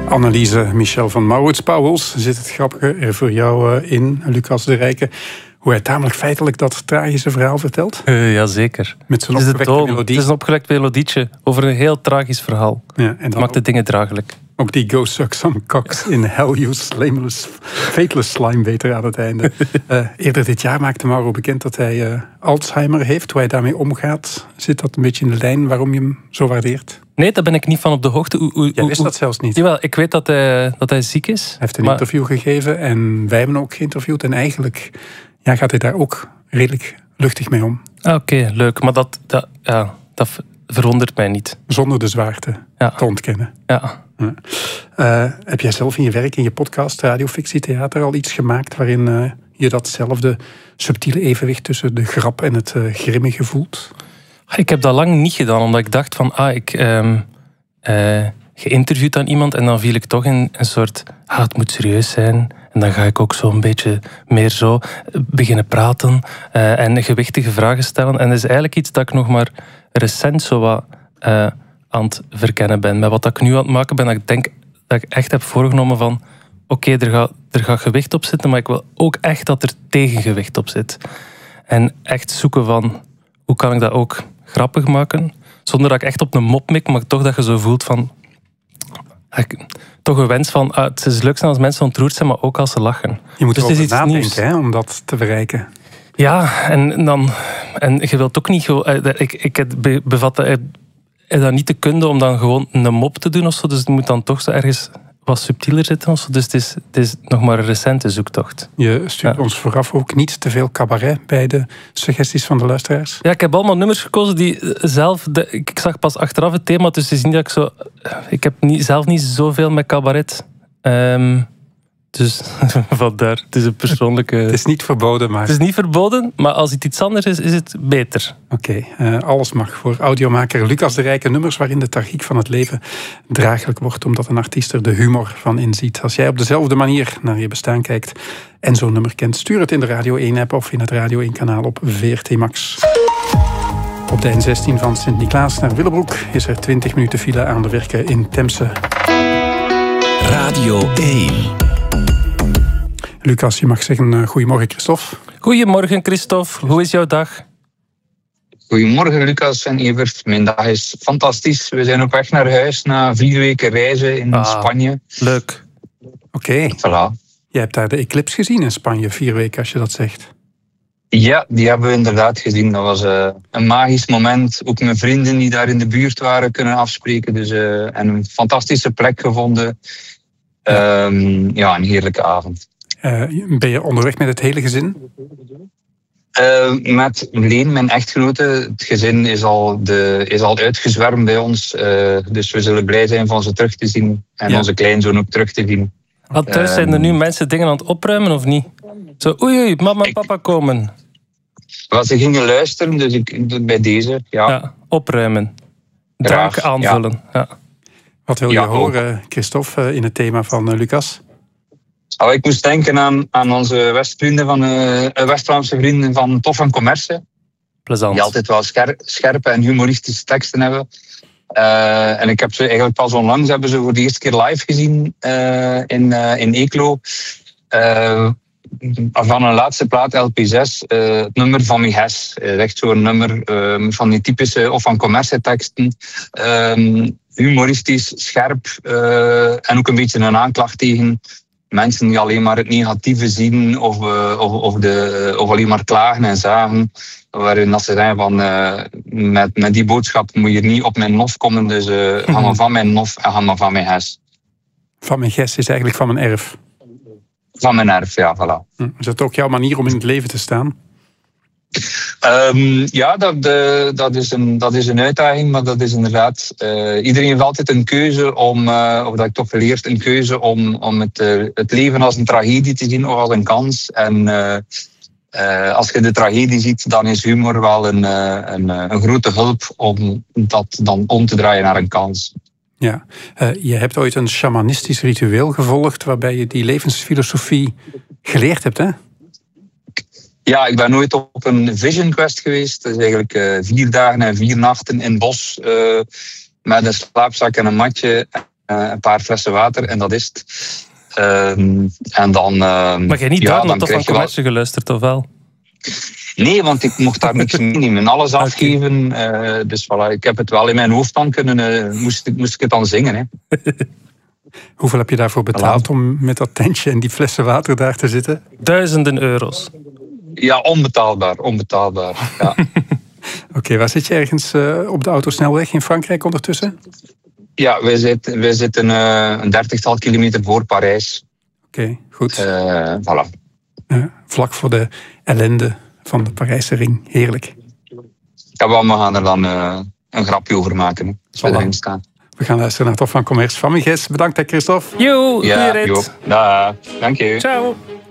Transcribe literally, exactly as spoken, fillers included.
Anneliese Michel van Maurits-Pauwels, zit het grappige er voor jou in, Lucas de Rijke. Hoe hij tamelijk feitelijk dat tragische verhaal vertelt? Uh, Jazeker. Met zijn opgewekte melodie. Het is een opgewekt melodietje over een heel tragisch verhaal. Ja, en dat maakt de dingen draaglijk. Ook die Go Suck Some Cocks in Hell, You Slameless, Fateless Slime beter aan het einde. Uh, eerder dit jaar maakte Mauro bekend dat hij uh, Alzheimer heeft. Hoe hij daarmee omgaat, zit dat een beetje in de lijn waarom je hem zo waardeert? Nee, daar ben ik niet van op de hoogte. Hoe, hoe, Jij wist dat zelfs niet? Jawel, ik weet dat hij, dat hij ziek is. Hij heeft een maar... interview gegeven en wij hebben ook geïnterviewd. En eigenlijk ja, gaat hij daar ook redelijk luchtig mee om. Ah, Oké, okay, leuk. Maar dat, dat, ja, dat verwondert mij niet. Zonder de zwaarte ja. te ontkennen. Ja. Ja. Uh, heb jij zelf in je werk, in je podcast, radiofictie, theater al iets gemaakt waarin uh, je datzelfde subtiele evenwicht tussen de grap en het uh, grimmige voelt? Ik heb dat lang niet gedaan, omdat ik dacht van, ah, ik um, uh, geïnterviewd aan iemand en dan viel ik toch in een soort, ah, het moet serieus zijn. En dan ga ik ook zo een beetje meer zo beginnen praten uh, en gewichtige vragen stellen. En dat is eigenlijk iets dat ik nog maar recent zo wat uh, aan het verkennen ben. Met wat ik nu aan het maken ben, dat ik denk dat ik echt heb voorgenomen van, oké, okay, er, gaat, er gaat gewicht op zitten, maar ik wil ook echt dat er tegengewicht op zit. En echt zoeken van, hoe kan ik dat ook grappig maken, zonder dat ik echt op een mop mik, maar toch dat je zo voelt van... Ik, toch een wens van, ah, het is leuk zijn als mensen ontroerd zijn, maar ook als ze lachen. Je moet dus erover nadenken, hè, om dat te bereiken. Ja, en, dan, en je wilt ook niet... Ik, ik bevat dat niet te kunnen om dan gewoon een mop te doen of zo, dus het moet dan toch zo ergens wat subtieler zitten of zo. Dus het is, het is nog maar een recente zoektocht. Je stuurt ja. ons vooraf ook niet te veel cabaret bij de suggesties van de luisteraars? Ja, ik heb allemaal nummers gekozen die zelf... De, ik zag pas achteraf het thema, dus te zien dat ik zo... Ik heb niet, zelf niet zoveel met cabaret. Um, dus vandaar, het is een persoonlijke... Het is niet verboden, maar... Het is niet verboden, maar als het iets anders is, is het beter. Oké, okay, uh, alles mag voor audiomaker Lucas de Rijke. Nummers waarin de tragiek van het leven draaglijk wordt, omdat een artiest er de humor van inziet. Als jij op dezelfde manier naar je bestaan kijkt en zo'n nummer kent, stuur het in de Radio één-app of in het Radio één-kanaal op V R T Max. Op de N zestien van Sint-Niklaas naar Willebroek is er twintig minuten file aan de werken in Temse. Radio één. Lucas, je mag zeggen uh, goedemorgen, Christophe. Goedemorgen, Christophe. Hoe is jouw dag? Goedemorgen, Lucas en Evert. Mijn dag is fantastisch. We zijn op weg naar huis na vier weken reizen in ah, Spanje. Leuk. Oké. Okay. Voilà. Je hebt daar de eclipse gezien in Spanje, vier weken als je dat zegt. Ja, die hebben we inderdaad gezien. Dat was uh, een magisch moment. Ook mijn vrienden die daar in de buurt waren kunnen afspreken. Dus, uh, en een fantastische plek gevonden. Ja, um, ja een heerlijke avond. Uh, ben je onderweg met het hele gezin? Uh, met Leen, mijn echtgenote. Het gezin is al, de, is al uitgezwermd bij ons. Uh, dus we zullen blij zijn van ze terug te zien. En ja. onze kleinzoon ook terug te zien. Want thuis zijn er nu mensen dingen aan het opruimen of niet? Zo, oei, oei, mama en papa komen. Wel, ze gingen luisteren, dus ik bij deze, ja. ja opruimen. Drank Graag, aanvullen, ja. ja. Wat wil je ja, horen, ook. Christophe, in het thema van uh, Lucas? Oh, ik moest denken aan, aan onze West-vrienden van, uh, West-Vlaamse vrienden van Tof en Commerce. Plezant. Die altijd wel scher- scherpe en humoristische teksten hebben. Uh, en ik heb ze eigenlijk pas onlangs hebben ze voor de eerste keer live gezien uh, in, uh, in Eeklo. Uh, van een laatste plaat, L P zes, uh, het nummer van Mihes. Uh, echt zo'n nummer uh, van die typische of van commerce teksten. Uh, humoristisch, scherp uh, en ook een beetje een aanklacht tegen mensen die alleen maar het negatieve zien of, uh, of, of, de, of alleen maar klagen en zagen. Waarin dat ze zeggen van, uh, met, met die boodschap moet je niet op mijn nof komen, dus uh, ga maar van mijn nof en ga maar van mijn ges. Van mijn ges is eigenlijk van mijn erf. Van mijn erf, ja, voilà. Is dat ook jouw manier om in het leven te staan? Um, ja, dat, uh, dat, is een, dat is een uitdaging, maar dat is inderdaad... Uh, iedereen heeft altijd een keuze om, uh, of dat ik toch geleerd, een keuze om, om het, uh, het leven als een tragedie te zien of als een kans. En uh, uh, als je de tragedie ziet, dan is humor wel een, uh, een, een grote hulp om dat dan om te draaien naar een kans. Ja, uh, je hebt ooit een shamanistisch ritueel gevolgd waarbij je die levensfilosofie geleerd hebt, hè? Ja, ik ben nooit op een vision quest geweest. Dat is eigenlijk uh, vier dagen en vier nachten in het bos uh, met een slaapzak en een matje. Uh, een paar flessen water en dat is het. Uh, en dan... Uh, maar jij niet ja, daar naar Tof van Commerce wel... geluisterd, of wel? Nee, want ik mocht daar niks meenemen. Alles okay. afgeven. Uh, dus voilà, ik heb het wel in mijn hoofd dan kunnen... Uh, moest, moest ik het dan zingen. Hè. Hoeveel heb je daarvoor betaald om met dat tentje en die flessen water daar te zitten? Duizenden euro's. Ja, onbetaalbaar. Onbetaalbaar, ja. Oké, okay, waar zit je ergens uh, op de autosnelweg in Frankrijk ondertussen? Ja, wij zitten, wij zitten uh, een dertigtal kilometer voor Parijs. Oké, okay, goed. Uh, voilà. Uh, vlak voor de ellende van de Parijse ring. Heerlijk. Ja, we gaan er dan uh, een grapje over maken. Zal erin staan. We gaan luisteren naar Tof van Commerce van Miges. Bedankt, hè, Christophe. Jo, ja, jo. Da, dank je. Ciao.